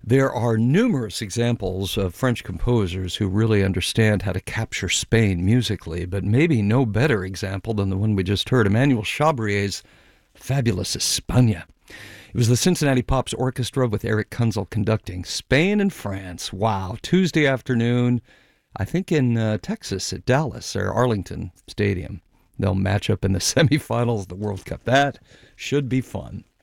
There are numerous examples of French composers who really understand how to capture Spain musically, but maybe no better example than the one we just heard, Emmanuel Chabrier's fabulous España. It was the Cincinnati Pops Orchestra with Eric Kunzel conducting Spain and France. Wow, Tuesday afternoon, I think in Texas at Dallas or Arlington Stadium. They'll match up in the semifinals of the World Cup. That should be fun.